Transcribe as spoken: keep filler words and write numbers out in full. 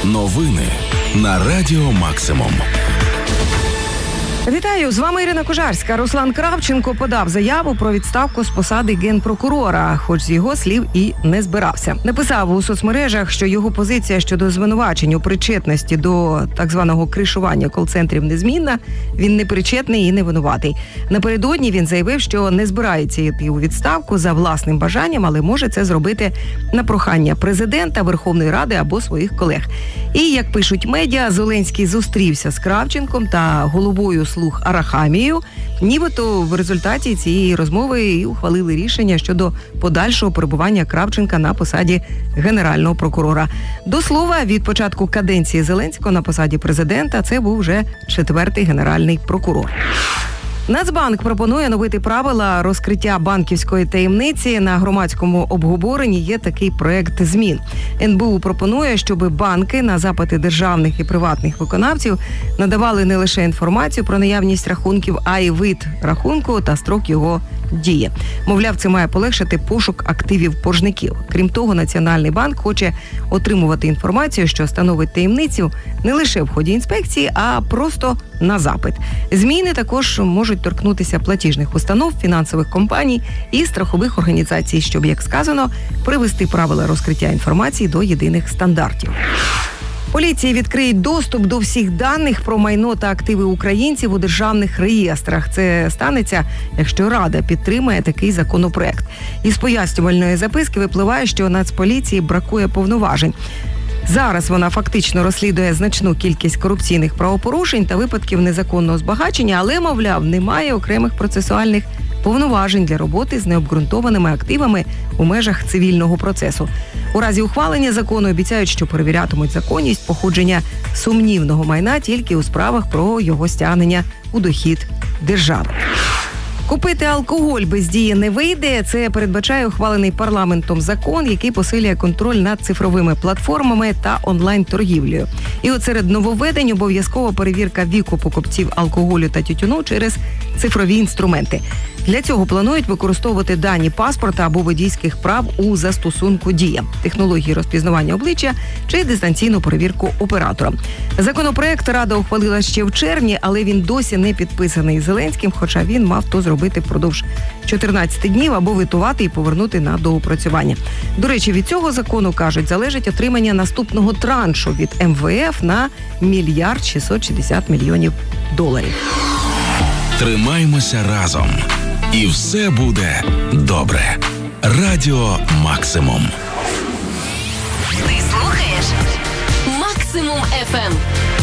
Новини на Радіо Максимум. Вітаю, з вами Ірина Кожарська. Руслан Кравченко подав заяву про відставку з посади генпрокурора, хоч з його слів і не збирався. Написав у соцмережах, що його позиція щодо звинувачень у причетності до так званого кришування кол-центрів незмінна, він не причетний і не винуватий. Напередодні він заявив, що не збирається йти у відставку за власним бажанням, але може це зробити на прохання президента, Верховної Ради або своїх колег. І, як пишуть медіа, Зеленський зустрівся з Кравченком та головою слуг Арахамією. Нібито в результаті цієї розмови і ухвалили рішення щодо подальшого перебування Кравченка на посаді генерального прокурора. До слова, від початку каденції Зеленського на посаді президента це був вже четвертий генеральний прокурор. Нацбанк пропонує оновити правила розкриття банківської таємниці. На громадському обговоренні є такий проект змін. ен бе у пропонує, щоб банки на запити державних і приватних виконавців надавали не лише інформацію про наявність рахунків, а й вид рахунку та строк його дії. Мовляв, це має полегшити пошук активів боржників. Крім того, Національний банк хоче отримувати інформацію, що становить таємницю не лише в ході інспекції, а просто на запит. Зміни також можуть торкнутися платіжних установ, фінансових компаній і страхових організацій, щоб, як сказано, привести правила розкриття інформації до єдиних стандартів. Поліція відкриє доступ до всіх даних про майно та активи українців у державних реєстрах. Це станеться, якщо Рада підтримає такий законопроект. Із пояснювальної записки випливає, що Нацполіції бракує повноважень. Зараз вона фактично розслідує значну кількість корупційних правопорушень та випадків незаконного збагачення, але, мовляв, немає окремих процесуальних повноважень для роботи з необґрунтованими активами у межах цивільного процесу. У разі ухвалення закону обіцяють, що перевірятимуть законність походження сумнівного майна тільки у справах про його стягнення у дохід держави. Купити алкоголь без дії не вийде. Це передбачає ухвалений парламентом закон, який посилює контроль над цифровими платформами та онлайн-торгівлею. І от серед нововведень обов'язкова перевірка віку покупців алкоголю та тютюну через цифрові інструменти. Для цього планують використовувати дані паспорта або водійських прав у застосунку «Дія», технології розпізнавання обличчя чи дистанційну перевірку оператора. Законопроект Рада ухвалила ще в червні, але він досі не підписаний Зеленським, хоча він мав то зробити впродовж чотирнадцяти днів або витувати і повернути на доопрацювання. До речі, від цього закону, кажуть, залежить отримання наступного траншу від ем ве еф на мільярд шістсот шістдесят мільйонів доларів. Тримаймося разом. І все буде добре. Радіо Максимум. Ти слухаєш Максимум еф ем.